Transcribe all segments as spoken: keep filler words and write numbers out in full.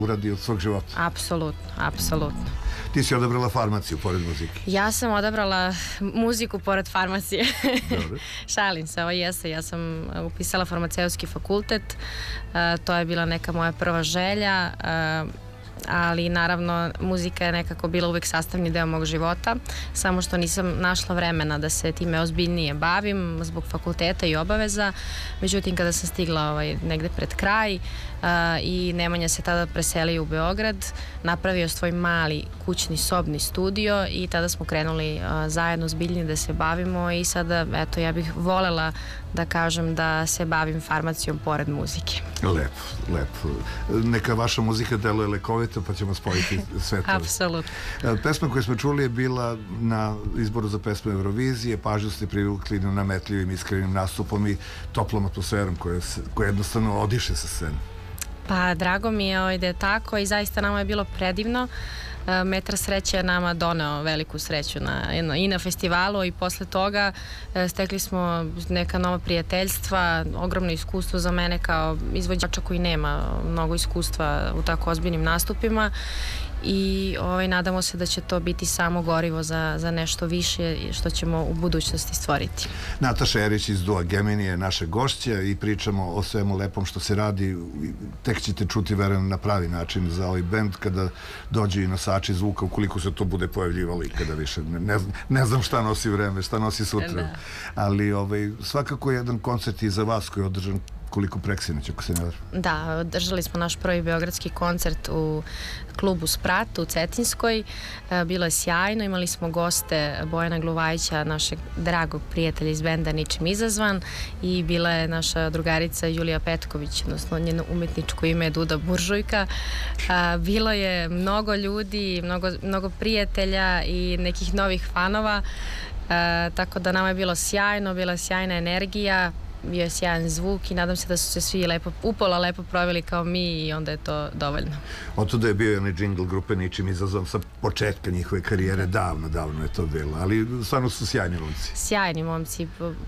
uradi od svog života. Apsolutno, apsolutno. Ti si odabrala farmaciju pored muzike. Ja sam odabrala muziku pored farmacije. Dobro. Šalim se, ovo jeste. Ja sam upisala farmaceutski fakultet. To je bila neka moja prva želja. Ali naravno muzika je nekako bila uvek sastavni deo mog života, samo što nisam našla vremena da se time ozbiljnije bavim zbog fakulteta i obaveza. Međutim, kada sam stigla ovaj, negde pred kraj uh, i Nemanja se tada preselio u Beograd, napravio svoj mali kućni sobni studio i tada smo krenuli uh, zajedno zbiljnije da se bavimo i sada, eto, ja bih volela da kažem da se bavim farmacijom pored muzike. Lepo, lepo. Neka vaša muzika deluje lekovito, pa ćemo spojiti sve to. Apsolutno. Pesma koju smo čuli je bila na izboru za pesmu Eurovizije. Pažnju ste privukli nametljivim, iskrenim nastupom i toplom atmosferom koja, koja jednostavno odiše sa scene. Pa, drago mi je da je tako i zaista nama je bilo predivno. Metar sreće je nama doneo veliku sreću na, i na festivalu i posle toga stekli smo neka nova prijateljstva, ogromno iskustvo za mene kao izvođača koji nema mnogo iskustva u tako ozbiljnim nastupima i ovaj, nadamo se da će to biti samo gorivo za, za nešto više što ćemo u budućnosti stvoriti. Nataša Erić iz Dua Gemini je naša gošća i pričamo o svemu lepom što se radi. Tek ćete čuti, verujem, na pravi način za ovaj bend kada dođe i nosači zvuka, ukoliko se to bude pojavljivalo i kada više ne, ne, znam, ne znam šta nosi vreme, šta nosi sutra. Da. Ali ovaj, svakako jedan koncert i za vas koji je održan koliko preksinoć, ako se ne varam. Da, održali smo naš prvi beogradski koncert u klubu Sprat u Cetinskoj. Bilo je sjajno, imali smo goste Bojana Gluvajića, našeg dragog prijatelja iz benda Ničim izazvan, i bila je naša drugarica Julija Petković, odnosno njeno umetničko ime je Duda Buržujka. Bilo je mnogo ljudi, mnogo, mnogo prijatelja i nekih novih fanova, tako da nama je bilo sjajno, bila je sjajna energija, bio je sjajan zvuk i nadam se da su se svi lepo, upola lepo proveli kao mi i onda je to dovoljno. Od tuda je bio onaj džingl grupe Ničim izazvan sa početka njihove karijere, davno, davno je to bilo, ali stvarno su sjajni momci. Sjajni momci,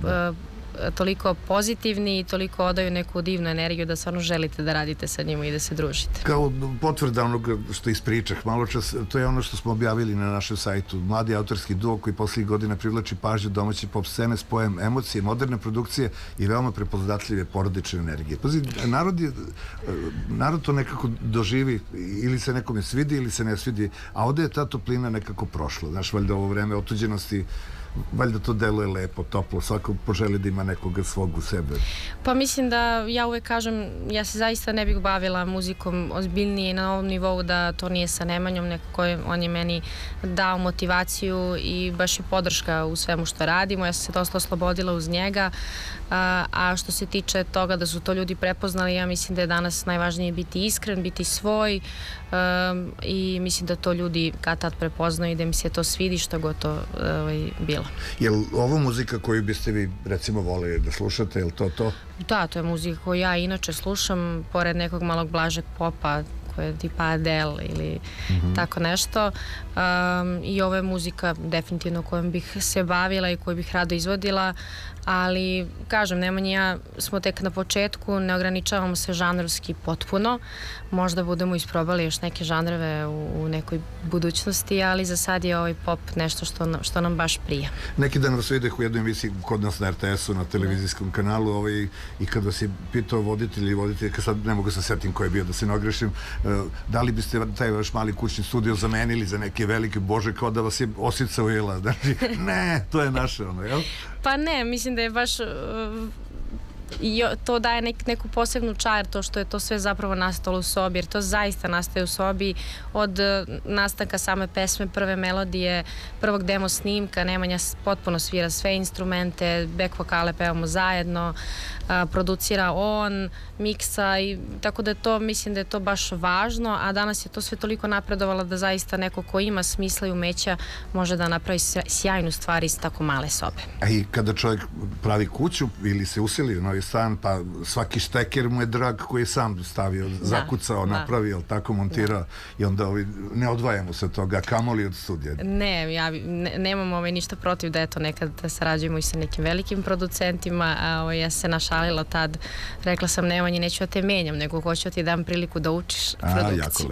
toliko pozitivni i toliko odaju neku divnu energiju da stvarno želite da radite sa njima i da se družite. Kao potvrda onog što ispričah malo čas, to je ono što smo objavili na našem sajtu. Mladi autorski duo koji poslednjih godina privlači pažnju domaće pop scene s pojem emocije, moderne produkcije i veoma prepoznatljive porodične energije. Pazi, narod, je, narod to nekako doživi, ili se nekome svidi ili se ne svidi, a ovde je ta toplina nekako prošla. Znaš, valjda ovo vreme otuđenosti, valjda to deluje lepo, toplo, svako poželi da ima nekoga svog u sebe. Pa mislim da ja uvek kažem, ja se zaista ne bih bavila muzikom ozbiljnije na ovom nivou da to nije sa Nemanjom, nekako on je meni dao motivaciju i baš je podrška u svemu što radimo, ja sam se dosta oslobodila uz njega, a, a što se tiče toga da su to ljudi prepoznali, ja mislim da je danas najvažnije biti iskren, biti svoj, um, i mislim da to ljudi kad tad prepoznaju i da mi se to svidi što god to ovaj, bilo. Je li ovo muzika koju biste vi recimo voleli da slušate, je li to to? Da, to je muzika koju ja inače slušam, pored nekog malog blažeg popa koje je tipa Adele ili mm-hmm. tako nešto, um, i ovo je muzika definitivno kojom bih se bavila i koju bih rado izvodila, ali kažem, Nemanja i ja smo tek na početku, ne ograničavamo se žanrovski potpuno, možda budemo isprobali još neke žanrove u, u nekoj budućnosti, ali za sad je ovaj pop nešto što, što nam baš prija. Neki dan vas videh u jednoj emisiji kod nas na er te esu, na televizijskom kanalu, ovaj, i kad vas je pitao voditelj i voditelj, kad sad ne mogu se setim ko je bio, da se ne ogrešim, da li biste taj vaš mali kućni studio zamenili za neke velike, bože, kao da vas je osica ujela, znači, ne, to je naše ono, jel? Pa ne, mislim da je baš uh, i to daje nek, neku posebnu čar, to što je to sve zapravo nastalo u sobi, jer to zaista nastaje u sobi od uh, nastanka same pesme, prve melodije, prvog demo snimka. Nemanja potpuno svira sve instrumente, back vokale pevamo zajedno, uh, producira on, miksa, i tako da je to, mislim da je to baš važno, a danas je to sve toliko napredovalo da zaista neko ko ima smisla i umeća može da napravi sjajnu stvar iz tako male sobe. A i kada čovjek pravi kuću ili se useli u Novi stan, pa svaki šteker mu je drag koji je sam stavio, zakucao, napravio, tako montirao i onda ovi, ne odvajamo se toga, kamoli od studija. Ne, ja ne, nemam ovaj, ništa protiv da eto nekad da sarađujemo i sa nekim velikim producentima, a ovaj, ja se našalila tad, rekla sam Nemanji, neću da te menjam, nego hoću da ti dam priliku da učiš produkciju.